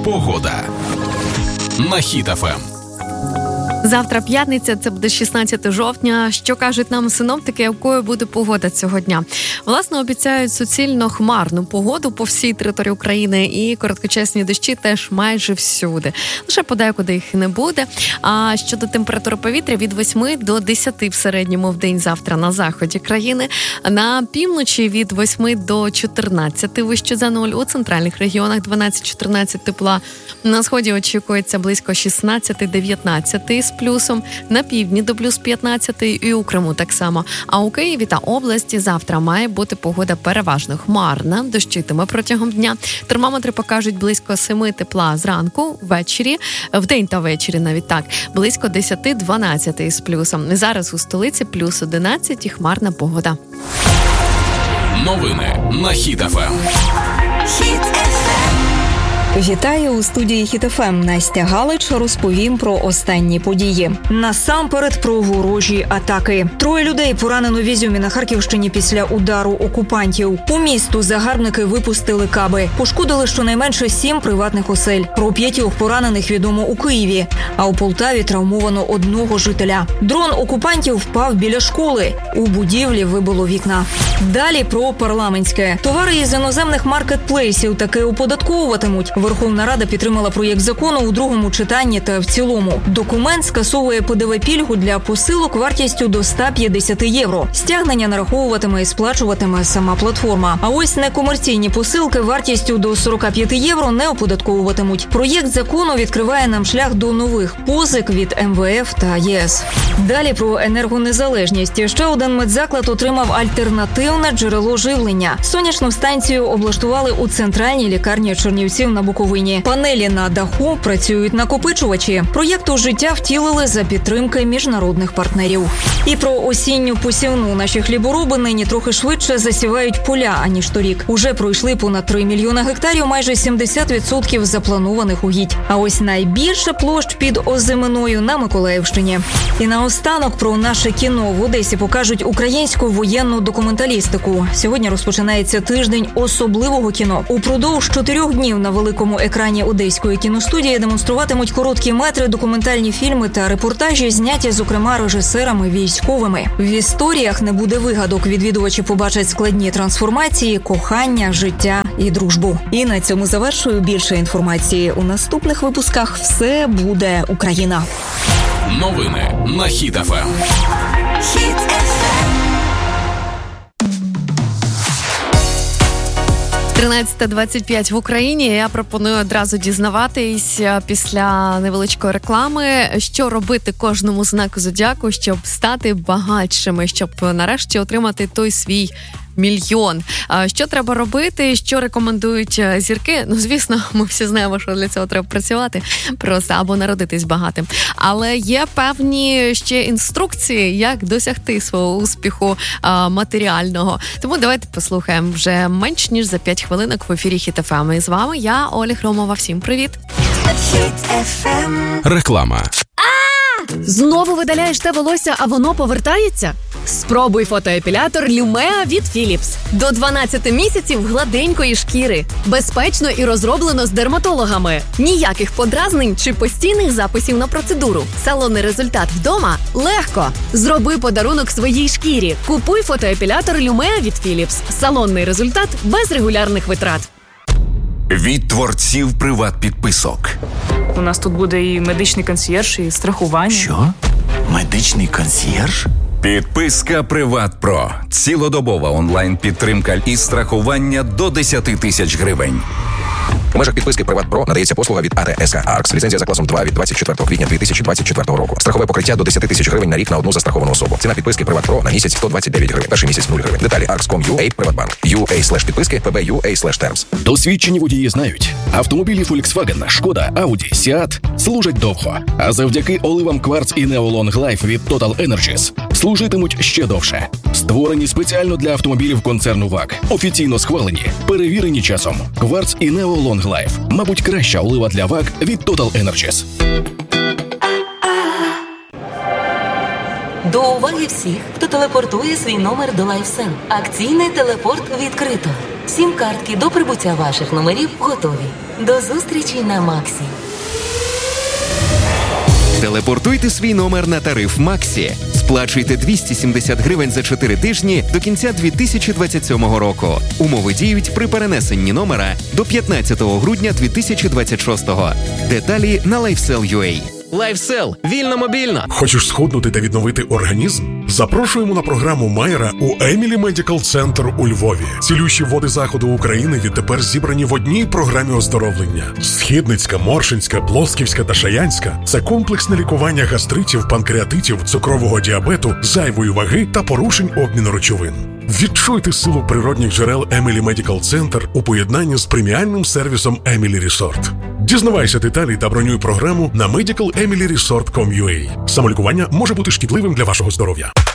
Погода на Хіт ФМ. Завтра п'ятниця, це буде 16 жовтня. Що кажуть нам синоптики, якою буде погода цього дня? Власне, обіцяють суцільно хмарну погоду по всій території України і короткочасні дощі теж майже всюди. Лише подекуди їх не буде. А щодо температури повітря, від 8 до 10 в середньому в день завтра на заході країни. На півночі від 8 до 14 вище за нуль. У центральних регіонах 12-14 тепла. На сході очікується близько 16-19 з плюсом, на півдні до плюс 15 і у Криму так само. А у Києві та області завтра має бути погода переважно хмарна, дощитиме протягом дня. Термометри покажуть близько 7 тепла зранку, ввечері, вдень та ввечері навіть так, близько 10-12 з плюсом. Зараз у столиці плюс 11 і хмарна погода. Новини на Хіт ФМ. Вітаю у студії Хіт ФМ. Настя Галич розповім про останні події. Насамперед про ворожі атаки. 3 людей поранено в Ізюмі на Харківщині після удару окупантів. У місту загарбники випустили каби. Пошкодили щонайменше 7 приватних осель. Про 5 поранених відомо у Києві. А у Полтаві травмовано 1 жителя. Дрон окупантів впав біля школи. У будівлі вибило вікна. Далі про парламентське. Товари із іноземних маркетплейсів таки оподатковуватимуть. Верховна Рада підтримала проєкт закону у другому читанні та в цілому. Документ скасовує ПДВ-пільгу для посилок вартістю до 150 євро. Стягнення нараховуватиме і сплачуватиме сама платформа. А ось некомерційні посилки вартістю до 45 євро не оподатковуватимуть. Проєкт закону відкриває нам шлях до нових позик від МВФ та ЄС. Далі про енергонезалежність. Ще один медзаклад отримав альтернативне джерело живлення. Сонячну станцію облаштували у центральній лікарні Чернівців на Буковині. Панелі на даху працюють накопичувачі. Проєкт у життя втілили за підтримки міжнародних партнерів. І про осінню посівну. Наші хлібороби нині трохи швидше засівають поля, аніж торік. Уже пройшли понад 3 мільйони гектарів, майже 70% запланованих угідь. А ось найбільше площ під озиминою на Миколаївщині. І наостанок про наше кіно. В Одесі покажуть українську воєнну документалістику. Сьогодні розпочинається тиждень особливого кіно. Упродовж 4 днів на великому екрані Одеської кіностудії демонструватимуть короткі метри, документальні фільми та репортажі, зняті, зокрема, режисерами військовими. В історіях не буде вигадок. Відвідувачі побачать складні трансформації, кохання, життя і дружбу. І на цьому завершую. Більше інформації у наступних випусках. Все буде Україна. Новини на Хіт ФМ. 13:25 в Україні. Я пропоную одразу дізнаватись після невеличкої реклами, що робити кожному знаку зодіаку, щоб стати багатшими, щоб нарешті отримати той свій мільйон. Що треба робити, що рекомендують зірки? Ну, звісно, ми всі знаємо, що для цього треба працювати просто або народитись багатим. Але є певні ще інструкції, як досягти свого успіху матеріального. Тому давайте послухаємо вже менш ніж за 5 хвилинок в ефірі Хіт ФМ. І з вами я, Оля Хромова. Всім привіт! Реклама. Знову видаляєш те волосся, а воно повертається? Спробуй фотоепілятор Lumea від Philips. До 12 місяців гладенької шкіри. Безпечно і розроблено з дерматологами. Ніяких подразнень чи постійних записів на процедуру. Салонний результат вдома – легко. Зроби подарунок своїй шкірі. Купуй фотоепілятор Lumea від Philips. Салонний результат без регулярних витрат. Від творців приват-підписок. У нас тут буде і медичний консьєрж, і страхування. Що? Медичний консьєрж? Підписка Приват Про. Цілодобова онлайн-підтримка і страхування до 10 тисяч гривень. У межах підписки «Приват Про» надається послуга від АТСК «Аркс». Ліцензія за класом 2 від 24 квітня 2024 року. Страхове покриття до 10 тисяч гривень на рік на одну застраховану особу. Ціна підписки «Приват Про» на місяць 129 гривень. Перший місяць 0 гривень. Деталі arks.com.ua, Приватбанк. UA/підписки, PB.UA/terms. Досвідчені водії знають. Автомобілі Volkswagen, Шкода, Audi, Seat служать довго. А завдяки оливам Quartz і Neo Long Life від Total Energies служитимуть ще довше. Створені спеціально для автомобілів концерну ВАГ. Офіційно схвалені, перевірені часом. Quartz і Neo Long Life. Мабуть, краща олива для ВАГ від Total Energies. До уваги всіх, хто телепортує свій номер до LifeSend. Акційний телепорт відкрито. Сім-картки до прибуття ваших номерів готові. До зустрічі на Максі. Телепортуйте свій номер на тариф Максі. Сплачуйте 270 гривень за 4 тижні до кінця 2027 року. Умови діють при перенесенні номера до 15 грудня 2026. Деталі на LifeSell.ua. LifeSell. Вільно-мобільно. Хочеш схуднути та відновити організм? Запрошуємо на програму Майера у Емілі Медикал Центр у Львові. Цілющі води заходу України відтепер зібрані в одній програмі оздоровлення. Східницька, Моршинська, Плосківська та Шаянська – це комплексне лікування гастритів, панкреатитів, цукрового діабету, зайвої ваги та порушень обміну речовин. Відчуйте силу природних джерел Емілі Медикал Центр у поєднанні з преміальним сервісом Емілі Ресорт. Дізнавайся деталі та бронюй програму на medicalemilyrесort.com.ua. Самолікування може бути шкідливим для вашого здоров'я.